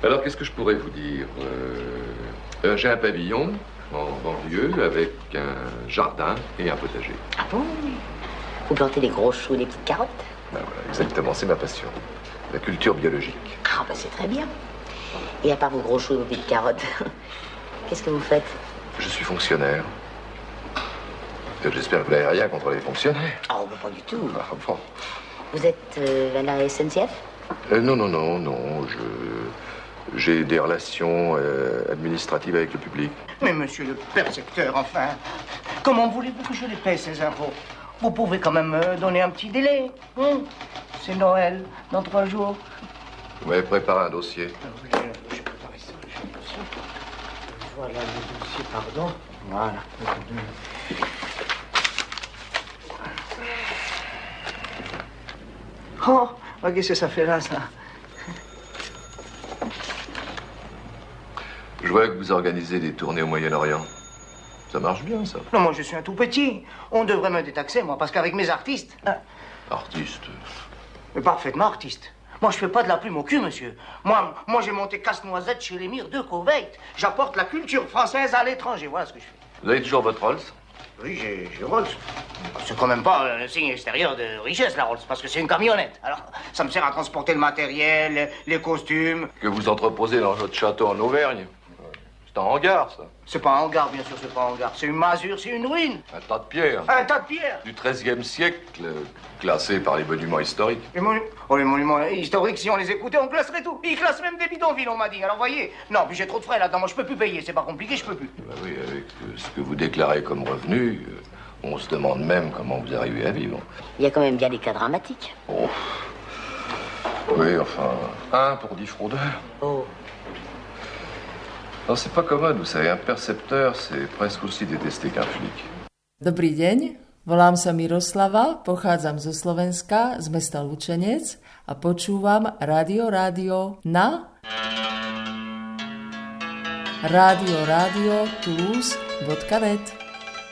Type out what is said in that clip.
Alors, qu'est-ce que je pourrais vous dire j'ai un pavillon en banlieue avec un jardin et un potager. Ah bon? Vous plantez des gros choux et des petites carottes? Ben voilà, exactement, c'est ma passion. La culture biologique. Ah bah c'est très bien. Et à part vos gros choux et vos petites carottes, qu'est-ce que vous faites? Je suis fonctionnaire. J'espère que vous n'avez rien contre les fonctionnaires. Oh, bah pas du tout. Ah, bon. Vous êtes à la SNCF? Non. J'ai des relations administratives avec le public. Mais monsieur le percepteur, enfin, comment voulez-vous que je les paie, ces impôts? Vous pouvez quand même me donner un petit délai. C'est Noël, dans 3 jours. Vous m'avez préparé un dossier. Oui, j'ai préparé ça, j'ai un dossier. Voilà le dossier, pardon. Voilà. Oh, qu'est-ce que ça fait là, ça? Je vois que vous organisez des tournées au Moyen-Orient. Ça marche bien, ça. Non, moi, je suis un tout petit. On devrait me détaxer, moi, parce qu'avec mes artistes... Artiste. Mais parfaitement artiste. Moi, je fais pas de la plume au cul, monsieur. Moi, j'ai monté Casse-Noisette chez l'émir de Koweït. J'apporte la culture française à l'étranger. Voilà ce que je fais. Vous avez toujours votre Rolls? Oui, j'ai Rolls. C'est quand même pas un signe extérieur de richesse, la Rolls, parce que c'est une camionnette. Alors, ça me sert à transporter le matériel, les costumes. Que vous entreposez dans votre château en Auvergne. C'est un hangar, ça. C'est pas un hangar, bien sûr, c'est pas un hangar. C'est une masure, c'est une ruine. Un tas de pierres. Un tas de pierres. Du XIIIe siècle, classé par les monuments historiques. Les monuments historiques, si on les écoutait, on classerait tout. Ils classent même des bidonvilles, on m'a dit. Alors, voyez. Non, puis j'ai trop de frais là-dedans. Moi, je peux plus payer. C'est pas compliqué, je peux plus. Bah oui, avec ce que vous déclarez comme revenu, on se demande même comment vous arrivez à vivre. Il y a quand même bien des cas dramatiques. Oh. Oui, enfin, 1 pour 10 fraudeurs. Oh. Non, c'est pas commode, vous savez, un percepteur, c'est presque aussi détesté qu'un flic. Dobrý deň, volám sa Miroslava, pochádzam zo Slovenska, z mesta Lučenec a počúvam Rádio na radio Toulouse.net.